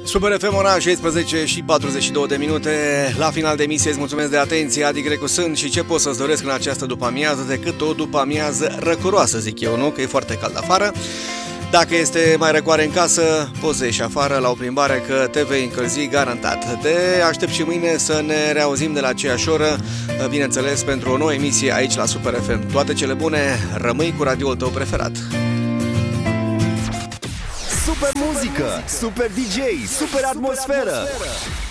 Super FM, ora 16 și 42 de minute. La final de emisie îți mulțumesc de atenție. Adi Grecu sunt și ce pot să-ți doresc în această după-amiază decât o după-amiază răcuroasă, zic eu, nu? Că e foarte cald afară. Dacă este mai răcoare în casă, poți să ieși afară la o plimbare, că te vei încălzi garantat. Te aștept și mâine să ne reauzim de la aceeași oră, bineînțeles, pentru o nouă emisie aici la Super FM. Toate cele bune, rămâi cu radioul tău preferat. Super muzică, super DJ, super atmosferă.